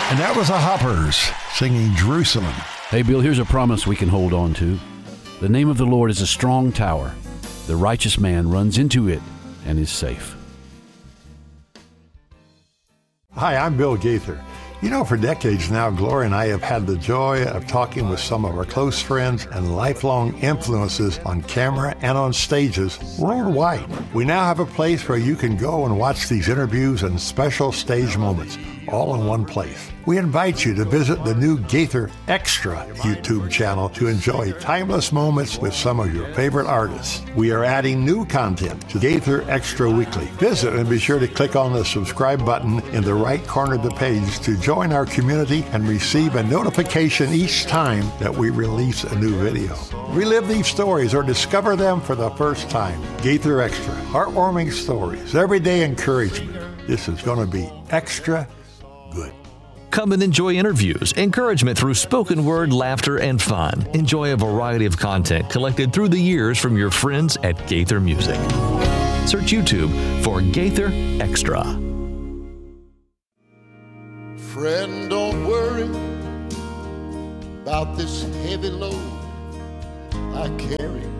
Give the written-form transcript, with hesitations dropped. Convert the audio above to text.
And that was the Hoppers singing Jerusalem. Hey, Bill, here's a promise we can hold on to. The name of the Lord is a strong tower. The righteous man runs into it and is safe. Hi, I'm Bill Gaither. You know, for decades now, Gloria and I have had the joy of talking with some of our close friends and lifelong influences on camera and on stages worldwide. We now have a place where you can go and watch these interviews and special stage moments, all in one place. We invite you to visit the new Gaither Extra YouTube channel to enjoy timeless moments with some of your favorite artists. We are adding new content to Gaither Extra Weekly. Visit and be sure to click on the subscribe button in the right corner of the page to join our community and receive a notification each time that we release a new video. Relive these stories or discover them for the first time. Gaither Extra, heartwarming stories, everyday encouragement. This is going to be extra good. Come and enjoy interviews, encouragement through spoken word, laughter, and fun. Enjoy a variety of content collected through the years from your friends at Gaither Music. Search YouTube for Gaither Extra. Friend, don't worry about this heavy load I carry.